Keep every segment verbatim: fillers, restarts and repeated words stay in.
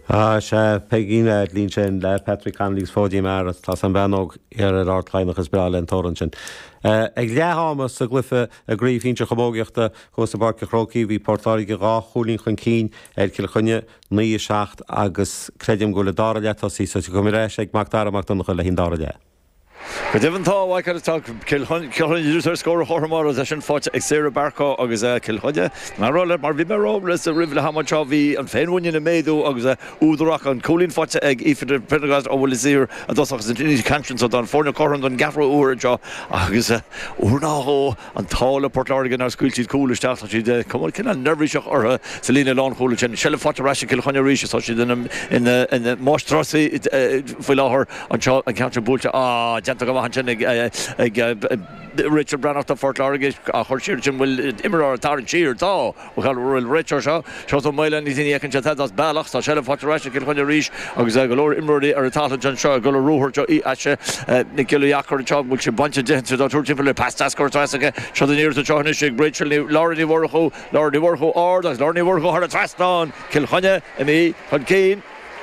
Ah, sé pegíine lín sin le Patrick Hanley's fódí mar tá an benog ar ar artchainachas breáil an toran sin. Ag leámas sa glyfa a gríomhínte chomógeachta chus sa barca chrócií bhí portáí go rá cholín chun cín ar cil chunne ní seacht agus credim go le dára le tá sí sa go rééis ag mag dar amach don chu le hín dára le. Go dibhan tá bhaid chu tá cilchonne scóir chomara a sin fáte ag séra barcá agus cilchonne mar rolla mar bhí marrólas a rih le hamátrá bhí an féinhaine na méadú agus údarach an cholín fáte ag ifidir Pendergast ó bhfuil sír a dosachas an tríní cansin so don fórna choran don gafra úair seo agus úrnáó an tála Portlárigan ar scuiltíad cúlisteach tá si de cumil cinna nervhíiseach ortha sa lína lán chola sin sele fáte reise cilchonne ríise tá si in mástrasaí foioi láthair an seo an cantar búilte á Genta go bhain sin ag Richard Branagh a Portláriga a chuir siir sin bhfuil imar tar an tíir tá ó chail bhfuil Richard seo seo tá maiile ní tíine ecinn te as bailach tá sele fáte reise cilchonne ríis agus go leir imraí ar a tála John seo go le rúthir eise na ciúachar seo bhfuil si bainte déint dá túir timp le pastascóir taisaige seo den íir teána sig Rachel láirí bhharchú láirí bhharchú ard agus láirí bhharchú ar a trastáin cilchonne i mí chun cín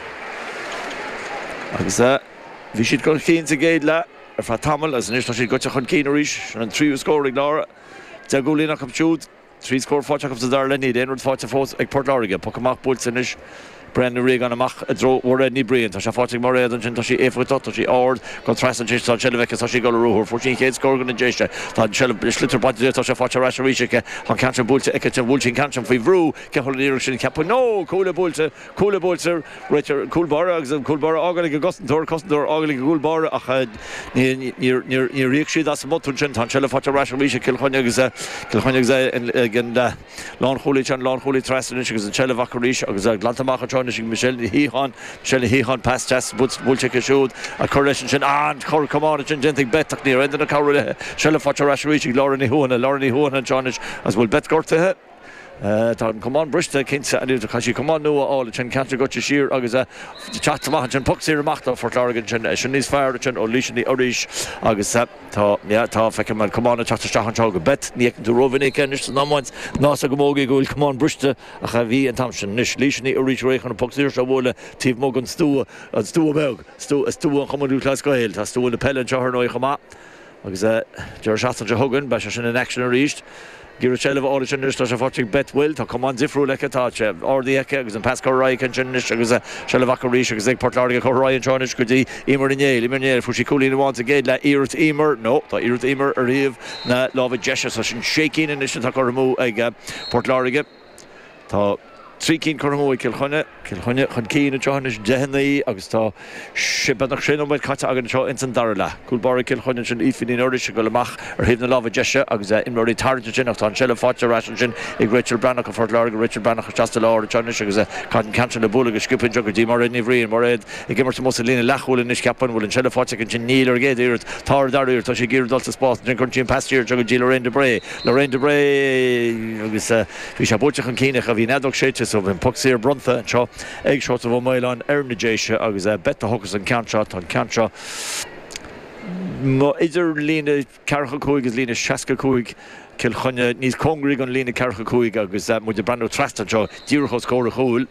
agus bhí siad chun cín sa géad le ar fa tamil as an is tá si gote chun cín aríis an tríú scóir ag lára de gúlína chum siúd trí scóir fáte go sa dar lení déanúd fáte fós ag Portláriga po amach búil san is Brendan Regan amach a dro war ní brion tá sé fáte mar réad an sin tá si éfutá tá si ard go tras an tá sellveice tá si go rúthir fu sin chéad scóir gan na déiste tá slitar badú tá sé fáte reis ríise an cantar búlte ag an bhúil sin cantar faoi bhrú ce choíir sin cepa nó coolla búlte coolla búlte réitir coolbar agus an coolbar ágalig go gosintúir cosintúir ágalig go coolbar ach ní riíoh siad as motún sin tá sele fáte reis ríise cilchonne agus cilchonne gin lán cholí an lán cholí tresan agus an sellvach ríise agus glantamach Michelle Híhan Michelle Híhan pass test búlte siúd a choéis sin an chor cumá sin genting betach ní endan na cabirthe sele fáte reis ríise láraní thuúna láraní thuúna an Johnnis as bhfuil bet gortathe Tá an cumán briste cinnte a chu sí cumán nua ála sin cantar gote sír agus chatach sin poxíir amachta Portlárigan sin sin níos fearr sin ó líisina oríis agus tá tá feice mar cumánna chataisteach go bet níon tú rovinnig cenis námáint ná a go mógaí gohfuil cumán briste a cha bhí an tamsin níos líisina oríis réchan an poxíir se bhla tíh mó an stú an stú beg stú stú an chumú leiscail tá stú na pelle tear nó chamá agus dear seaachtain de thugann be sin an action a ríist Gír sellh ála sin tá sé fáte bet bhfuil tá cumán difriú leice tá sé ordaíice agus an pascóráid an sin agus sellhach ríis agus ag Portláriga choráid an Johnnis go dtí imar inéil imar fu sí cholín bháin a géad le iirt imar nó tá iirt imar a riomh na lábh deise sin sécín in is tá chu mú ag Portláriga tá trí cín chumó cilchonne cilchonne chun cín Johannes dehannaí agus tá sibannach sin óid caite agan seo in san dar le cúlbar cilchonne sin ífiní oris go leach ar híh na lábh deise agus imí tarte sin ach tá sele fáte ras sin ag Richard Branagh a Portláriga Richard Branagh teasta lá Johnnis agus chu cantan na bula go scupin jo go dtí mar ní bhríon mar réad i gimmar mó lína lechúil is ceapan bhfuil an sele fáte an sin níl ar géad irt tá daríir tá sé ggéir dalta spás sin chun sin pastíir jo go dtí Lorraine de Bray Lorraine de Bray agus bhí sé búteach an cíine a bhí nedog séite so bhín poxíir bronta an seo ag seo a bh maián ar na déise agus bet a thugus an canse an canse idir lína cecha cúig agus lína seaca cúig cilchonne níos congraí an lína cecha cúig agus mu de brandú trastan seo díorchos scóra chúil